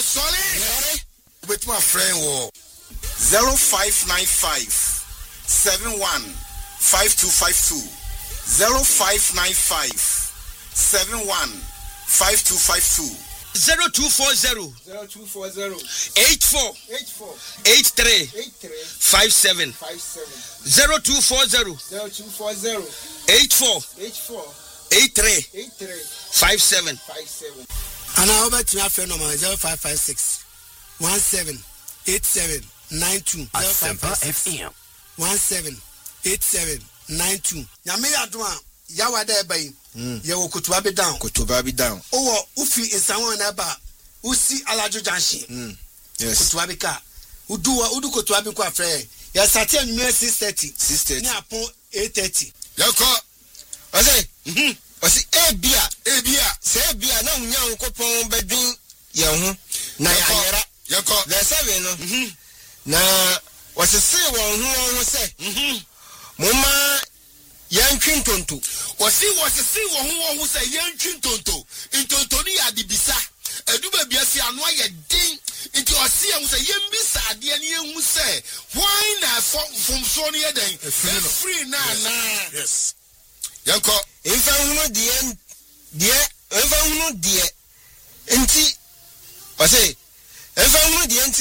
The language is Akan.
sorry. With my friend, 0595 71 5252 0595 71 5252 0240 84 83 57 0240 84 83 57 and I over to my friend number 0556 17 87 92 FM 17 87 92 Nyame adwa yawa da bai ye wo kutuba be down owo ufi insanwo na ba usi alajo junction yes kutuba be ka udu kutuba be kwa frɛ ya sati anwumɛ 6:30 ni apon 8:30 yako Osi ebia se bia na unya nkopon bedun ye ho na ya yako the 7 no na wasese won ho se moma yantwi ntonto wasese won ho se yantwi ntonto ni adibisa eduba bia si anu aye din nti osi ehun se yembisa ade ne ehun se why na from so ne eden free na yes yanko If I the nti I say if I